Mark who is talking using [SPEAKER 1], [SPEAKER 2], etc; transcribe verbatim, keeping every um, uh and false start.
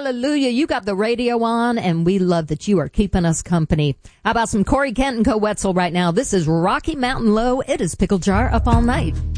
[SPEAKER 1] Hallelujah. You got the radio on, and we love that you are keeping us company. How about some Corey Kent and Co. Wetzel right now? This is Rocky Mountain Low. It is Pickle Jar Up All Night.